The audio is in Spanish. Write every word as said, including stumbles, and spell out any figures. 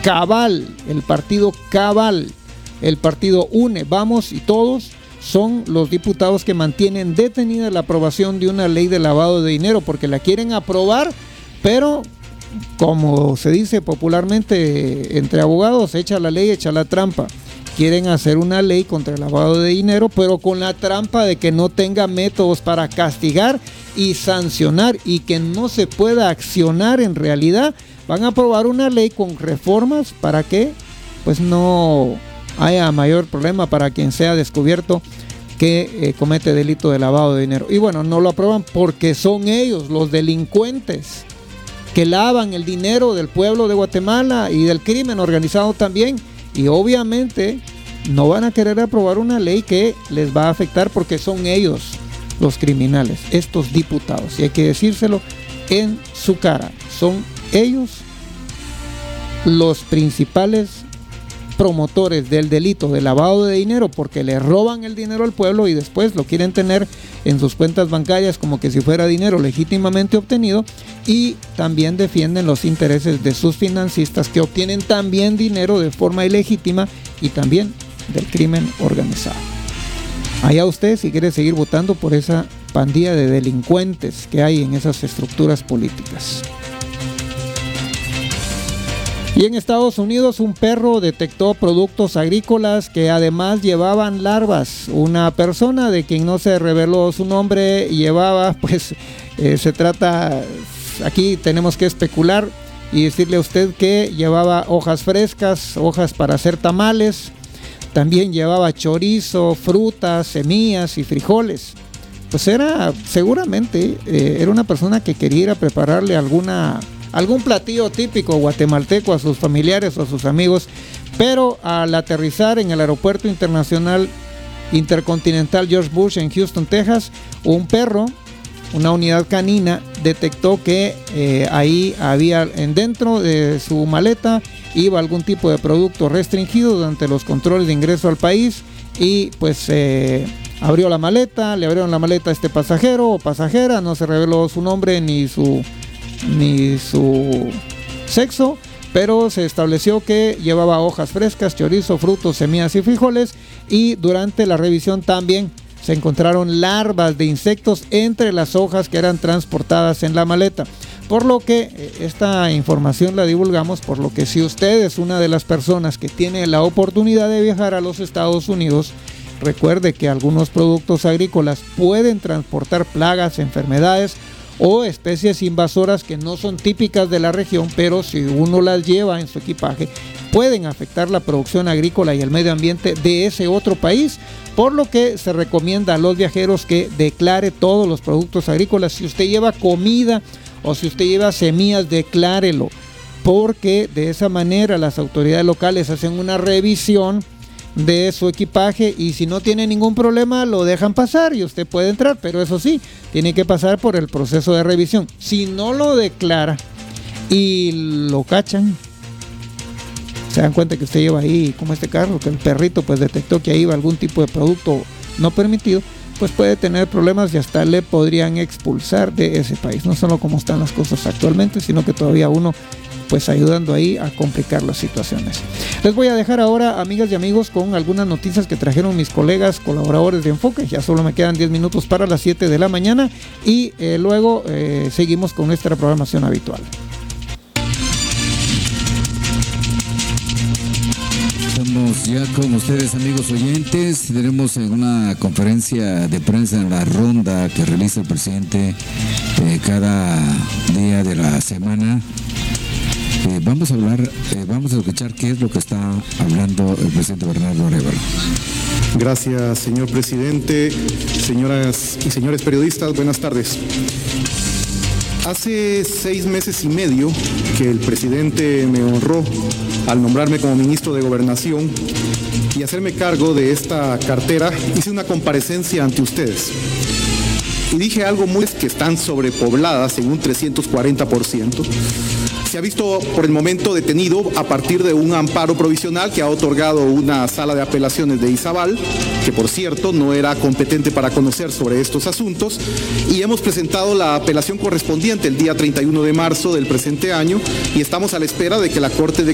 Cabal, el partido Cabal, el partido UNE, Vamos y Todos, son los diputados que mantienen detenida la aprobación de una ley de lavado de dinero, porque la quieren aprobar, pero como se dice popularmente entre abogados, echa la ley, echa la trampa. Quieren hacer una ley contra el lavado de dinero, pero con la trampa de que no tenga métodos para castigar y sancionar, y que no se pueda accionar en realidad. Van a aprobar una ley con reformas para que pues no haya mayor problema para quien sea descubierto que eh, comete delito de lavado de dinero. Y bueno, no lo aprueban porque son ellos los delincuentes que lavan el dinero del pueblo de Guatemala y del crimen organizado también, y obviamente no van a querer aprobar una ley que les va a afectar porque son ellos los criminales, estos diputados, y hay que decírselo en su cara, son ellos los principales promotores del delito de lavado de dinero, porque le roban el dinero al pueblo y después lo quieren tener en sus cuentas bancarias como que si fuera dinero legítimamente obtenido, y también defienden los intereses de sus financistas, que obtienen también dinero de forma ilegítima y también del crimen organizado. Allá usted si quiere seguir votando por esa pandilla de delincuentes que hay en esas estructuras políticas. Y en Estados Unidos un perro detectó productos agrícolas que además llevaban larvas. Una persona de quien no se reveló su nombre llevaba, pues eh, se trata, aquí tenemos que especular y decirle a usted que llevaba hojas frescas, hojas para hacer tamales, también llevaba chorizo, frutas, semillas y frijoles. Pues era, seguramente, eh, era una persona que quería ir a prepararle alguna... algún platillo típico guatemalteco a sus familiares o a sus amigos, pero al aterrizar en el aeropuerto internacional intercontinental George Bush en Houston, Texas, un perro, una unidad canina, detectó que eh, ahí había, en dentro de su maleta, iba algún tipo de producto restringido durante los controles de ingreso al país, y pues eh, abrió la maleta, le abrieron la maleta a este pasajero o pasajera, no se reveló su nombre ni su ni su sexo, pero se estableció que llevaba hojas frescas, chorizo, frutos, semillas y frijoles, y durante la revisión también se encontraron larvas de insectos entre las hojas que eran transportadas en la maleta, por lo que esta información la divulgamos, por lo que si usted es una de las personas que tiene la oportunidad de viajar a los Estados Unidos, recuerde que algunos productos agrícolas pueden transportar plagas, enfermedades o especies invasoras que no son típicas de la región, pero si uno las lleva en su equipaje pueden afectar la producción agrícola y el medio ambiente de ese otro país, por lo que se recomienda a los viajeros que declare todos los productos agrícolas. Si usted lleva comida o si usted lleva semillas, declárelo, porque de esa manera las autoridades locales hacen una revisión de su equipaje y si no tiene ningún problema lo dejan pasar y usted puede entrar, pero eso sí, tiene que pasar por el proceso de revisión. Si no lo declara y lo cachan, se dan cuenta que usted lleva ahí, como este carro, que el perrito pues detectó que ahí iba algún tipo de producto no permitido, pues puede tener problemas y hasta le podrían expulsar de ese país. No solo como están las cosas actualmente, sino que todavía uno pues ayudando ahí a complicar las situaciones. Les voy a dejar ahora, amigas y amigos, con algunas noticias que trajeron mis colegas colaboradores de Enfoque. Ya solo me quedan diez minutos para las siete de la mañana y eh, luego eh, seguimos con nuestra programación habitual. Estamos ya con ustedes, amigos oyentes. Tenemos una conferencia de prensa en la ronda que realiza el presidente eh, cada día de la semana. Eh, vamos a hablar, eh, vamos a escuchar qué es lo que está hablando el presidente Bernardo Arévalo. Gracias, señor presidente, señoras y señores periodistas, buenas tardes. Hace seis meses y medio que el presidente me honró al nombrarme como ministro de Gobernación y hacerme cargo de esta cartera. Hice una comparecencia ante ustedes y dije algo muy que están sobrepobladas en un trescientos cuarenta por ciento. Se ha visto por el momento detenido a partir de un amparo provisional que ha otorgado una sala de apelaciones de Izabal, que por cierto no era competente para conocer sobre estos asuntos, y hemos presentado la apelación correspondiente el día treinta y uno de marzo del presente año y estamos a la espera de que la Corte de